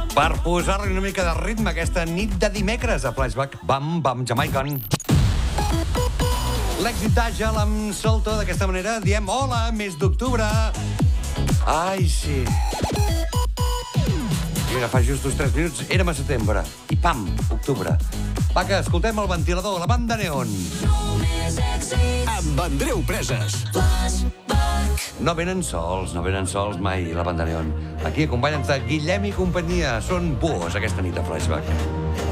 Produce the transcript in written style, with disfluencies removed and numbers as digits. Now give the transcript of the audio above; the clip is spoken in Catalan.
Per posar-li una mica de ritme aquesta nit de dimecres a Flashback. Bam, bam, Jamaican. L'èxit d'Àgel amb Solto d'aquesta manera. Diem hola, mes d'octubre. Ai, sí. Mira, fa just uns 3 minuts érem a setembre. I pam, octubre. Va, que escoltem el ventilador, la banda Neon. Amb Andreu Preses. No venen sols mai, la banda Neon. Aquí acompanya'ns de Guillem i companyia. Són buos aquesta nit a Flashback.